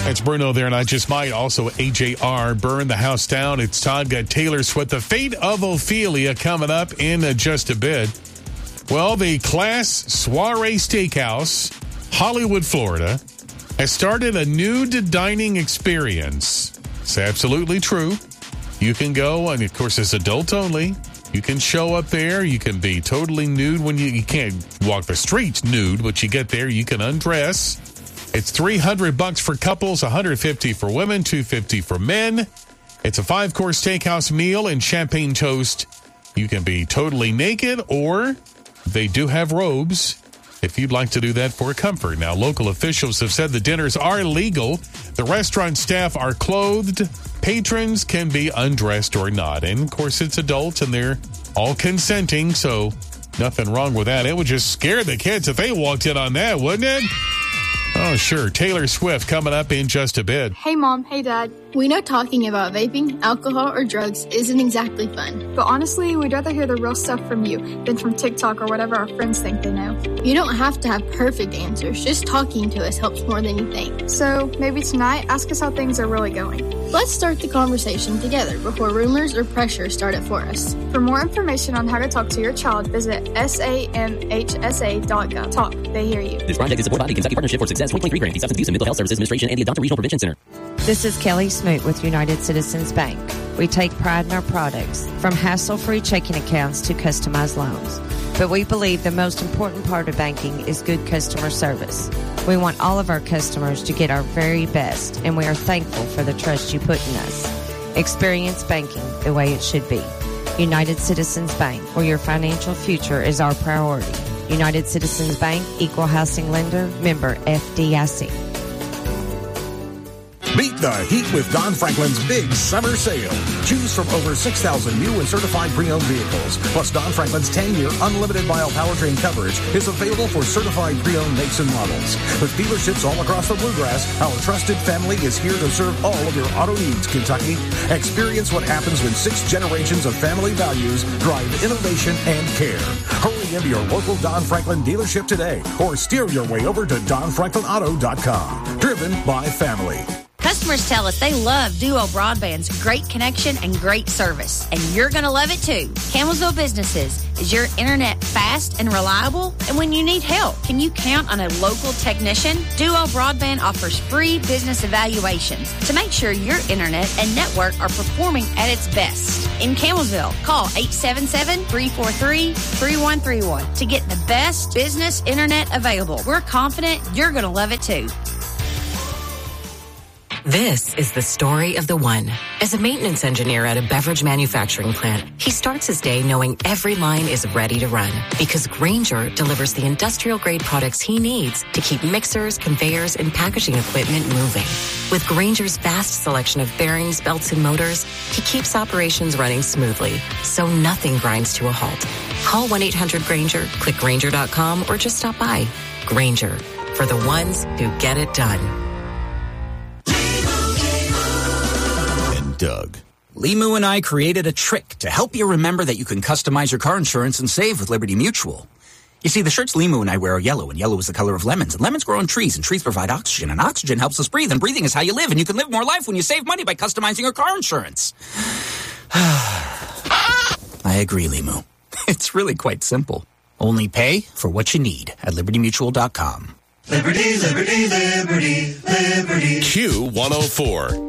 It's Bruno there, and I just might. Also, AJR, Burn the House Down. It's Todd, got Taylor Swift. The Fate of Ophelia coming up in just a bit. Well, the Class Soiree Steakhouse, Hollywood, Florida, has started a nude dining experience. It's absolutely true. You can go, and of course, it's adult only. You can show up there. You can be totally nude when you can't walk the streets nude, but you get there, you can undress. It's $300 for couples, $150 for women, $250 for men. It's a 5-course steakhouse meal and champagne toast. You can be totally naked, or they do have robes if you'd like to do that for comfort. Now, local officials have said the dinners are legal. The restaurant staff are clothed. Patrons can be undressed or not. And, of course, it's adults, and they're all consenting, so nothing wrong with that. It would just scare the kids if they walked in on that, wouldn't it? Oh, sure. Taylor Swift coming up in just a bit. Hey, Mom. Hey, Dad. We know talking about vaping, alcohol, or drugs isn't exactly fun. But honestly, we'd rather hear the real stuff from you than from TikTok or whatever our friends think they know. You don't have to have perfect answers. Just talking to us helps more than you think. So maybe tonight, ask us how things are really going. Let's start the conversation together before rumors or pressure start it for us. For more information on how to talk to your child, visit samhsa.gov. Talk. They hear you. This project is supported by the Kentucky Partnership for Success 2023 grant, the Substance Abuse and Mental Health Services Administration, and the Adopter Regional Prevention Center. This is Kelly Smoot with United Citizens Bank. We take pride in our products, from hassle-free checking accounts to customized loans. But we believe the most important part of banking is good customer service. We want all of our customers to get our very best, and we are thankful for the trust you put in us. Experience banking the way it should be. United Citizens Bank, where your financial future is our priority. United Citizens Bank, Equal Housing Lender, member FDIC. Beat the heat with Don Franklin's big summer sale. Choose from over 6,000 new and certified pre-owned vehicles. Plus, Don Franklin's 10-year unlimited mile powertrain coverage is available for certified pre-owned makes and models. With dealerships all across the Bluegrass, our trusted family is here to serve all of your auto needs, Kentucky. Experience what happens when 6 generations of family values drive innovation and care. Hurry into your local Don Franklin dealership today or steer your way over to DonFranklinAuto.com. Driven by family. Customers tell us they love Duo Broadband's great connection and great service, and you're going to love it too. Campbellsville Businesses, is your internet fast and reliable? And when you need help, can you count on a local technician? Duo Broadband offers free business evaluations to make sure your internet and network are performing at its best. In Campbellsville, call 877-343-3131 to get the best business internet available. We're confident you're going to love it too. This is the story of the one. As a maintenance engineer at a beverage manufacturing plant, he starts his day knowing every line is ready to run because Grainger delivers the industrial-grade products he needs to keep mixers, conveyors, and packaging equipment moving. With Grainger's vast selection of bearings, belts, and motors, he keeps operations running smoothly, so nothing grinds to a halt. Call 1-800-GRAINGER, click Grainger.com, or just stop by. Grainger, for the ones who get it done. Doug. Limu and I created a trick to help you remember that you can customize your car insurance and save with Liberty Mutual. You see, the shirts Limu and I wear are yellow, and yellow is the color of lemons, and lemons grow on trees, and trees provide oxygen, and oxygen helps us breathe, and breathing is how you live, and you can live more life when you save money by customizing your car insurance. I agree, Limu. It's really quite simple. Only pay for what you need at LibertyMutual.com. Liberty, liberty, liberty, liberty. Q104.